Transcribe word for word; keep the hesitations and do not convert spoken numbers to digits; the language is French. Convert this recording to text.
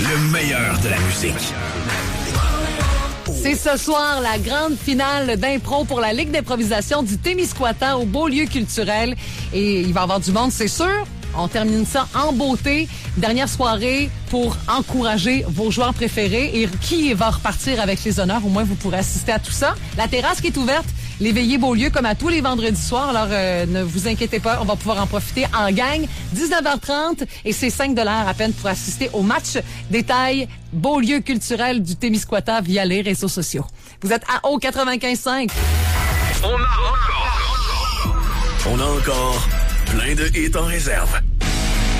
Le meilleur de la musique. C'est ce soir la grande finale d'impro pour la Ligue d'improvisation du Témiscouata au Beau-Lieu culturel. Et il va y avoir du monde, c'est sûr. On termine ça en beauté. Dernière soirée pour encourager vos joueurs préférés. Et qui va repartir avec les honneurs? Au moins, vous pourrez assister à tout ça. La terrasse qui est ouverte. Les veillées Beaulieu comme à tous les vendredis soirs. Alors, euh, ne vous inquiétez pas, on va pouvoir en profiter en gang. dix-neuf heures trente et c'est cinq dollars à peine pour assister au match. Détail, Beaulieu culturel du Témiscouata via les réseaux sociaux. Vous êtes à O quatre-vingt-quinze cinq. On a encore... On a encore plein de hits en réserve.